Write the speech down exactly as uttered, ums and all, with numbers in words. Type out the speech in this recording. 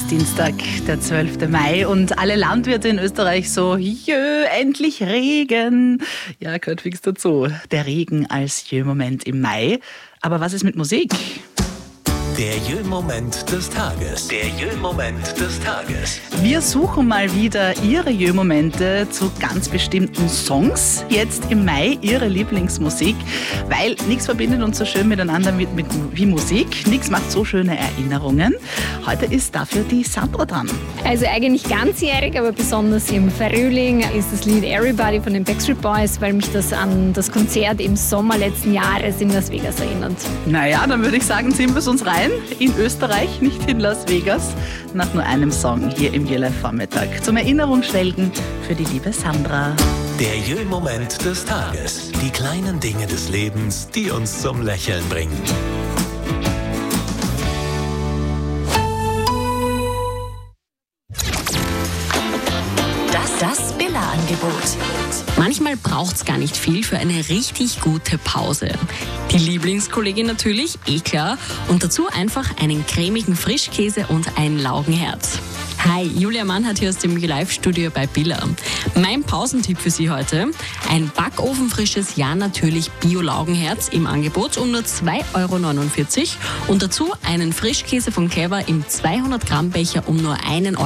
ist Dienstag, der zwölfte Mai und alle Landwirte in Österreich so, jö, endlich Regen. Ja, gehört fix dazu. Der Regen als Jö-Moment im Mai. Aber was ist mit Musik? Der Jö-Moment des Tages. Der Jö-Moment des Tages. Wir suchen mal wieder Ihre Jö-Momente zu ganz bestimmten Songs. Jetzt im Mai Ihre Lieblingsmusik, weil nichts verbindet uns so schön miteinander mit, mit, wie Musik. Nichts macht so schöne Erinnerungen. Heute ist dafür die Sandra dran. Also eigentlich ganzjährig, aber besonders im Frühling ist das Lied Everybody von den Backstreet Boys, weil mich das an das Konzert im Sommer letzten Jahres in Las Vegas erinnert. Naja, dann würde ich sagen, ziehen wir es uns rein. In Österreich, nicht in Las Vegas. Nach nur einem Song hier im Jö-Live-Vormittag. Zum Erinnerungsschwelgen für die liebe Sandra. Der Jö-Moment des Tages. Die kleinen Dinge des Lebens, die uns zum Lächeln bringen. Das, das Billa-Angebot. Manchmal braucht's gar nicht viel für eine richtig gute Pause. Die Lieblingskollegin natürlich, eh klar. Und dazu einfach einen cremigen Frischkäse und ein Laugenherz. Hi, Julia Mann hat hier aus dem Live-Studio bei Billa. Mein Pausentipp für Sie heute: ein backofenfrisches, ja natürlich Bio-Laugenherz im Angebot um nur zwei Euro neunundvierzig und dazu einen Frischkäse von Clever im zweihundert Gramm Becher um nur einen Euro.